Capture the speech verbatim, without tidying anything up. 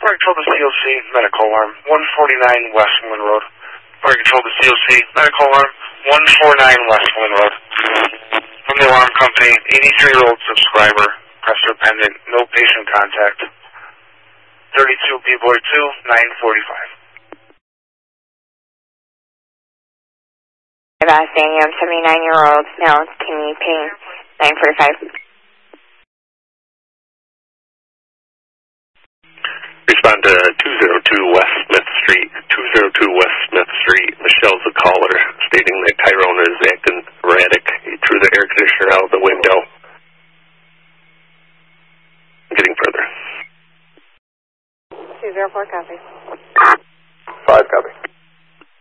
Fire Control to C O C, medical alarm, one forty-nine Westmoreland Road. Fire Control to C O C, medical alarm, one forty-nine Westmoreland Road. From the alarm company, eighty-three-year-old subscriber, pressure pendant, no patient contact. thirty-two B Boy two, nine forty-five. About Daniel, seventy-nine-year-old, male, kidney pain, nine forty-five. Respond to two oh two West Smith Street, two oh two West Smith Street. Michelle's the caller, stating that Tyrone is acting erratic. He threw the air conditioner out of the window. Getting further. two oh four, copy.